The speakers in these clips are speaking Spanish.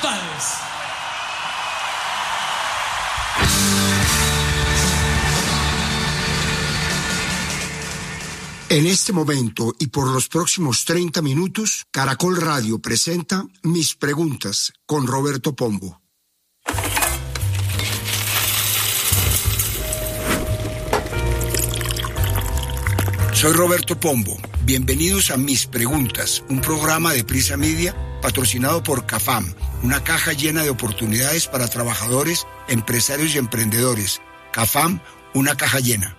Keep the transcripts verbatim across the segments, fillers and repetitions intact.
padres. En este momento y por los próximos treinta minutos, Caracol Radio presenta Mis Preguntas con Roberto Pombo. Soy Roberto Pombo. Bienvenidos a Mis Preguntas, un programa de Prisa Media patrocinado por CAFAM, una caja llena de oportunidades para trabajadores, empresarios y emprendedores. CAFAM, una caja llena.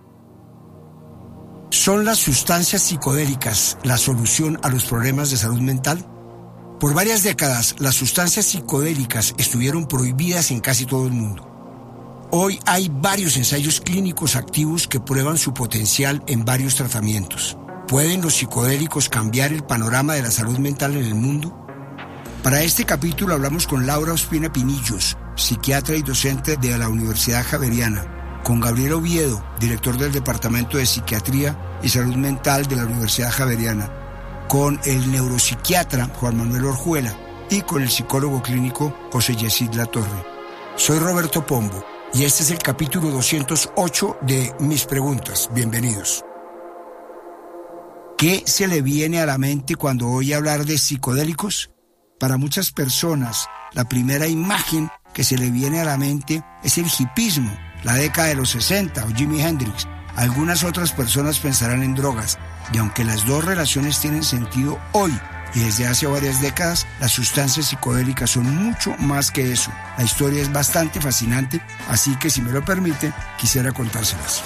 ¿Son las sustancias psicodélicas la solución a los problemas de salud mental? Por varias décadas, las sustancias psicodélicas estuvieron prohibidas en casi todo el mundo. Hoy hay varios ensayos clínicos activos que prueban su potencial en varios tratamientos. ¿Pueden los psicodélicos cambiar el panorama de la salud mental en el mundo? Para este capítulo hablamos con Laura Ospina Pinillos, psiquiatra y docente de la Universidad Javeriana, con Gabriel Oviedo, director del Departamento de Psiquiatría y Salud Mental de la Universidad Javeriana, con el neuropsiquiatra Juan Manuel Orjuela y con el psicólogo clínico José Yesid Latorre. Soy Roberto Pombo y este es el capítulo doscientos ocho de Mis Preguntas. Bienvenidos. ¿Qué se le viene a la mente cuando oye hablar de psicodélicos? Para muchas personas, la primera imagen que se le viene a la mente es el hipismo, la década de los sesenta o Jimi Hendrix. Algunas otras personas pensarán en drogas, y aunque las dos relaciones tienen sentido hoy y desde hace varias décadas, las sustancias psicodélicas son mucho más que eso. La historia es bastante fascinante, así que si me lo permiten, quisiera contárselas.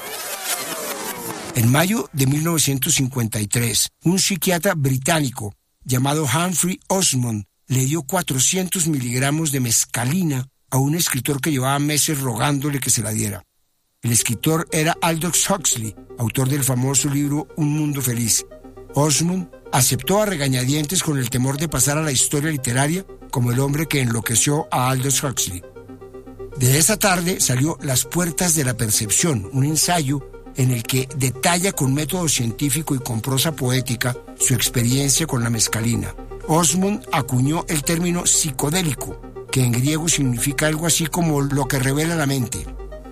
En mayo de mil novecientos cincuenta y tres, un psiquiatra británico llamado Humphrey Osmond le dio cuatrocientos miligramos de mescalina a un escritor que llevaba meses rogándole que se la diera. El escritor era Aldous Huxley, autor del famoso libro Un Mundo Feliz. Osmond aceptó a regañadientes con el temor de pasar a la historia literaria como el hombre que enloqueció a Aldous Huxley. De esa tarde salió Las Puertas de la Percepción, un ensayo en el que detalla con método científico y con prosa poética su experiencia con la mescalina. Osmond acuñó el término psicodélico, que en griego significa algo así como lo que revela la mente.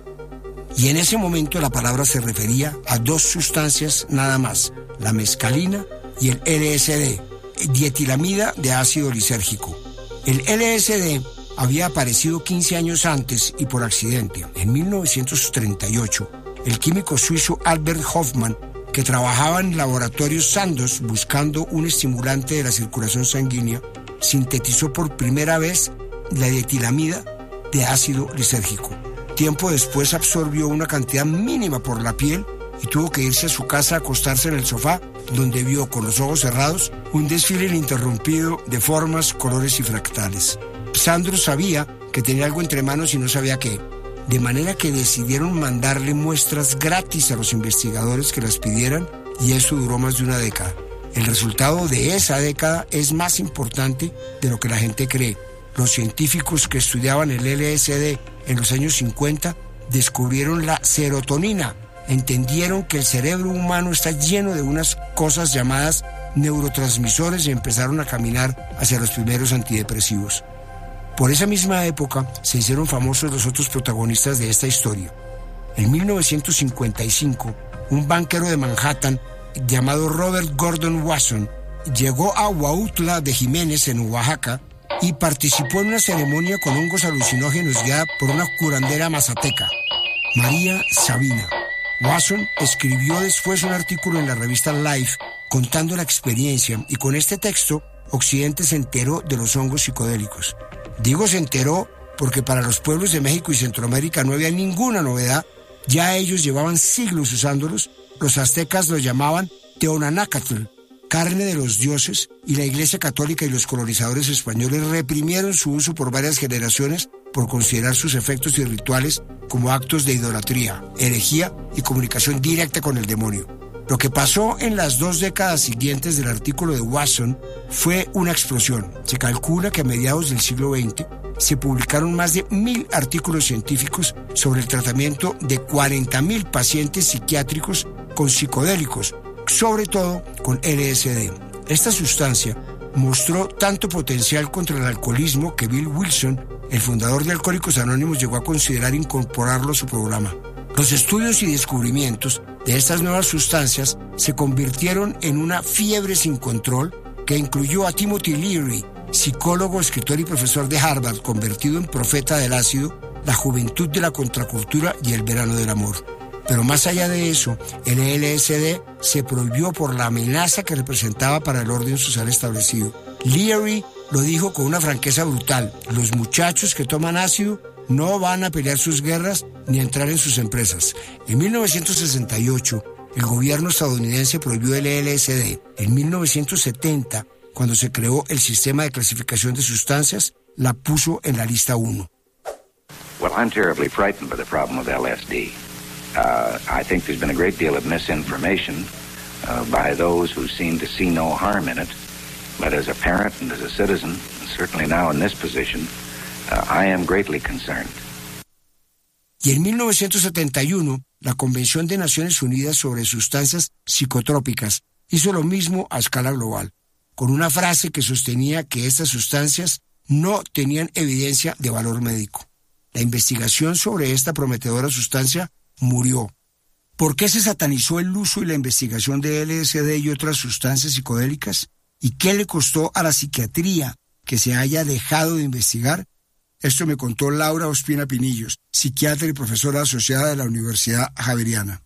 Y en ese momento la palabra se refería a dos sustancias nada más, la mescalina y el L S D, dietilamida de ácido lisérgico. El L S D había aparecido quince años antes y por accidente. En mil novecientos treinta y ocho, el químico suizo Albert Hofmann, que trabajaba en laboratorios Sandoz buscando un estimulante de la circulación sanguínea, sintetizó por primera vez la dietilamida de ácido lisérgico. Tiempo después absorbió una cantidad mínima por la piel y tuvo que irse a su casa a acostarse en el sofá, donde vio con los ojos cerrados un desfile ininterrumpido de formas, colores y fractales. Sandoz sabía que tenía algo entre manos y no sabía qué, de manera que decidieron mandarle muestras gratis a los investigadores que las pidieran, y eso duró más de una década. El resultado de esa década es más importante de lo que la gente cree. Los científicos que estudiaban el L S D en los años cincuenta descubrieron la serotonina. Entendieron que el cerebro humano está lleno de unas cosas llamadas neurotransmisores y empezaron a caminar hacia los primeros antidepresivos. Por esa misma época se hicieron famosos los otros protagonistas de esta historia. En mil novecientos cincuenta y cinco, un banquero de Manhattan llamado Robert Gordon Wasson llegó a Huautla de Jiménez en Oaxaca y participó en una ceremonia con hongos alucinógenos guiada por una curandera mazateca, María Sabina. Wasson escribió después un artículo en la revista Life contando la experiencia, y con este texto Occidente se enteró de los hongos psicodélicos. Digo se enteró porque para los pueblos de México y Centroamérica no había ninguna novedad, ya ellos llevaban siglos usándolos. Los aztecas los llamaban Teonanácatl, carne de los dioses, y la Iglesia Católica y los colonizadores españoles reprimieron su uso por varias generaciones por considerar sus efectos y rituales como actos de idolatría, herejía y comunicación directa con el demonio. Lo que pasó en las dos décadas siguientes del artículo de Wasson fue una explosión. Se calcula que a mediados del siglo veinte se publicaron más de mil artículos científicos sobre el tratamiento de cuarenta mil pacientes psiquiátricos con psicodélicos, sobre todo con L S D. Esta sustancia mostró tanto potencial contra el alcoholismo que Bill Wilson, el fundador de Alcohólicos Anónimos, llegó a considerar incorporarlo a su programa. Los estudios y descubrimientos de estas nuevas sustancias se convirtieron en una fiebre sin control que incluyó a Timothy Leary, psicólogo, escritor y profesor de Harvard, convertido en profeta del ácido, la juventud de la contracultura y el verano del amor. Pero más allá de eso, el L S D se prohibió por la amenaza que representaba para el orden social establecido. Leary lo dijo con una franqueza brutal: los muchachos que toman ácido no van a pelear sus guerras ni a entrar en sus empresas. En mil novecientos sesenta y ocho, el gobierno estadounidense prohibió el L S D. En mil novecientos setenta, cuando se creó el sistema de clasificación de sustancias, la puso en la lista uno. Well, I'm terribly frightened by the problem with L S D. Uh, I think there's been a great deal of misinformation uh, by those who seem to see no harm in it. But as a parent and as a citizen, and certainly now in this position, uh, I am greatly concerned. Y en mil novecientos setenta y uno, la Convención de Naciones Unidas sobre Sustancias Psicotrópicas hizo lo mismo a escala global, con una frase que sostenía que estas sustancias no tenían evidencia de valor médico. La investigación sobre esta prometedora sustancia murió. ¿Por qué se satanizó el uso y la investigación de L S D y otras sustancias psicodélicas? ¿Y qué le costó a la psiquiatría que se haya dejado de investigar? Esto me contó Laura Ospina Pinillos, psiquiatra y profesora asociada de la Universidad Javeriana.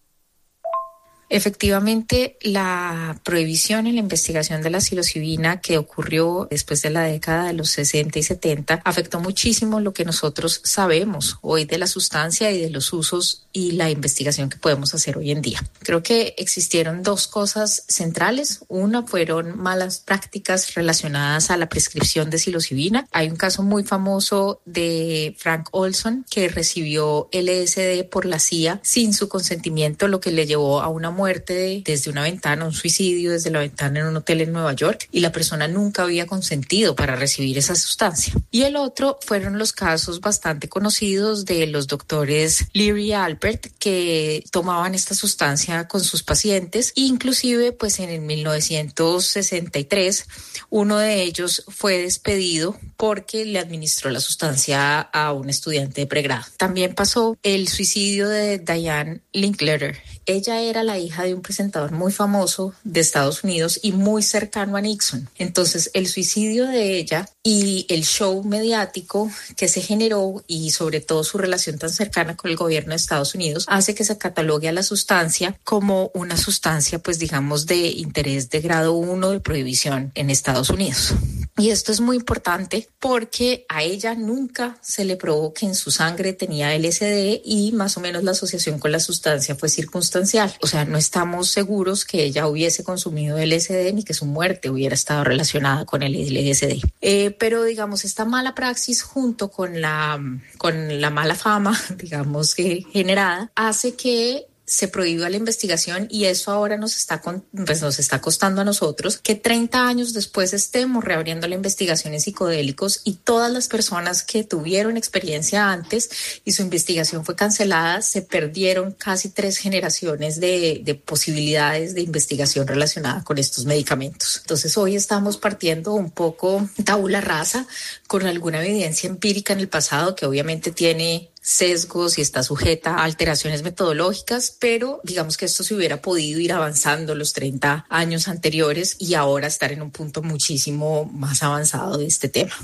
Efectivamente, la prohibición en la investigación de la psilocibina que ocurrió después de la década de los sesenta y setenta afectó muchísimo lo que nosotros sabemos hoy de la sustancia y de los usos y la investigación que podemos hacer hoy en día. Creo que existieron dos cosas centrales. Una fueron malas prácticas relacionadas a la prescripción de psilocibina. Hay un caso muy famoso de Frank Olson que recibió L S D por la C I A sin su consentimiento, lo que le llevó a una muerte de, desde una ventana, un suicidio desde la ventana en un hotel en Nueva York, y la persona nunca había consentido para recibir esa sustancia. Y el otro fueron los casos bastante conocidos de los doctores Leary y Albert, que tomaban esta sustancia con sus pacientes. Inclusive, pues en el mil novecientos sesenta y tres, uno de ellos fue despedido porque le administró la sustancia a un estudiante de pregrado. También pasó el suicidio de Diane Linkletter. Ella era la hija de un presentador muy famoso de Estados Unidos y muy cercano a Nixon. Entonces, el suicidio de ella y el show mediático que se generó, y sobre todo su relación tan cercana con el gobierno de Estados Unidos, hace que se catalogue a la sustancia como una sustancia, pues digamos, de interés de grado uno de prohibición en Estados Unidos. Y esto es muy importante porque a ella nunca se le probó que en su sangre tenía L S D y más o menos la asociación con la sustancia fue circunstancial. O sea, no estamos seguros que ella hubiese consumido L S D ni que su muerte hubiera estado relacionada con el L S D. Eh, pero digamos, esta mala praxis junto con la, con la mala fama, digamos, que generada, hace que se prohíba la investigación, y eso ahora nos está, con, pues nos está costando a nosotros que treinta años después estemos reabriendo la investigación en psicodélicos, y todas las personas que tuvieron experiencia antes y su investigación fue cancelada, se perdieron casi tres generaciones de, de posibilidades de investigación relacionada con estos medicamentos. Entonces hoy estamos partiendo un poco tabula rasa con alguna evidencia empírica en el pasado que obviamente tiene sesgos y está sujeta a alteraciones metodológicas, pero digamos que esto se hubiera podido ir avanzando los treinta años anteriores y ahora estar en un punto muchísimo más avanzado de este tema.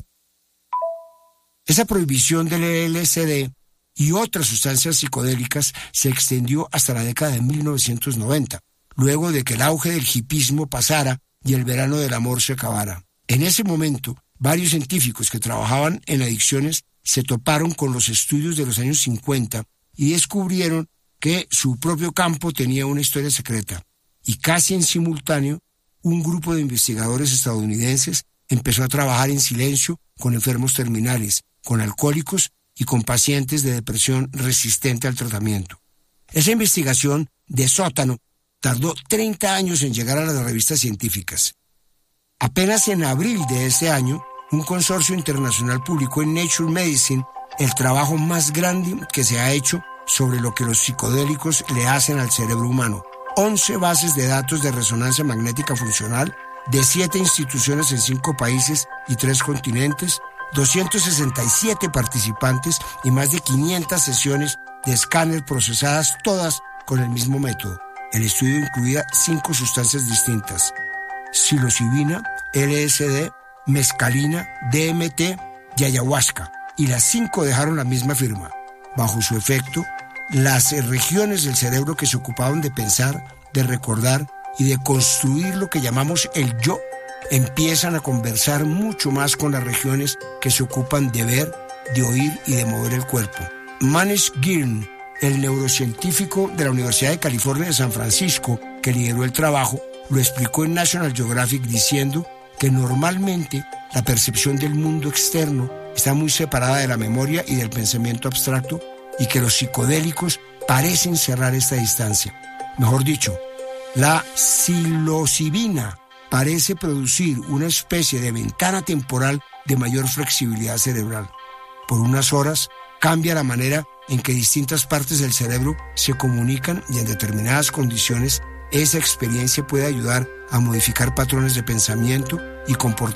Esa prohibición del L S D y otras sustancias psicodélicas se extendió hasta la década de mil novecientos noventa, luego de que el auge del hipismo pasara y el verano del amor se acabara. En ese momento, varios científicos que trabajaban en adicciones se toparon con los estudios de los años cincuenta y descubrieron que su propio campo tenía una historia secreta. Y casi en simultáneo, un grupo de investigadores estadounidenses empezó a trabajar en silencio con enfermos terminales, con alcohólicos y con pacientes de depresión resistente al tratamiento. Esa investigación de sótano tardó treinta años en llegar a las revistas científicas. Apenas en abril de ese año, un consorcio internacional publicó en Nature Medicine el trabajo más grande que se ha hecho sobre lo que los psicodélicos le hacen al cerebro humano. once bases de datos de resonancia magnética funcional de siete instituciones en cinco países y tres continentes, doscientos sesenta y siete participantes y más de quinientas sesiones de escáner procesadas, todas con el mismo método. El estudio incluía cinco sustancias distintas: psilocibina, L S D, mescalina, D M T y ayahuasca, y las cinco dejaron la misma firma. Bajo su efecto, las regiones del cerebro que se ocupaban de pensar, de recordar y de construir lo que llamamos el yo, empiezan a conversar mucho más con las regiones que se ocupan de ver, de oír y de mover el cuerpo. Manish Girn, el neurocientífico de la Universidad de California de San Francisco, que lideró el trabajo, lo explicó en National Geographic diciendo que normalmente la percepción del mundo externo está muy separada de la memoria y del pensamiento abstracto, y que los psicodélicos parecen cerrar esta distancia. Mejor dicho, la psilocibina parece producir una especie de ventana temporal de mayor flexibilidad cerebral. Por unas horas cambia la manera en que distintas partes del cerebro se comunican, y en determinadas condiciones esa experiencia puede ayudar a modificar patrones de pensamiento y comportamiento